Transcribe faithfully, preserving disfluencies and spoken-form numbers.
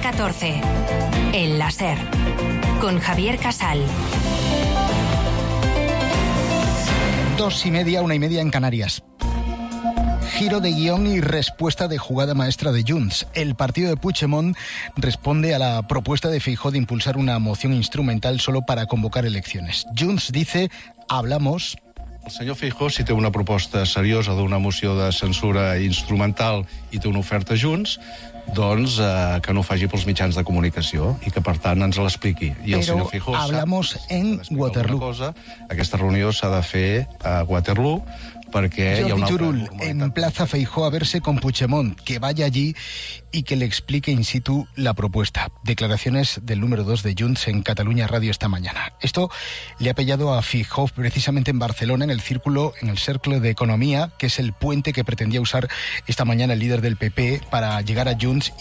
catorce. El láser. Con Javier Casal. Dos y media, una y media en Canarias. Giro de guión y respuesta de jugada maestra de Junts. El partido de Puigdemont responde a la propuesta de Feijóo de impulsar una moción instrumental solo para convocar elecciones. Junts dice, hablamos... El senyor Feijóo, si té una proposta seriosa d'una moció de censura instrumental i té una oferta Junts, doncs eh, que no ho faci pels mitjans de comunicació i que, per tant, ens l'expliqui. I el senyor Feijóo hablamos sap en Waterloo. Cosa, aquesta reunió s'ha de fer a Waterloo, perquè hi ha una Turull emplaza a Feijóo a verse con Puigdemont, que vaya allí y que le explique in situ la propuesta. Declaraciones del número dos de Junts en Cataluña Radio esta mañana. Esto le ha pillado a Feijóo precisamente en Barcelona, en el círculo, en el Cercle de Economía, que es el puente que pretendía usar esta mañana el líder del P P para llegar a Junts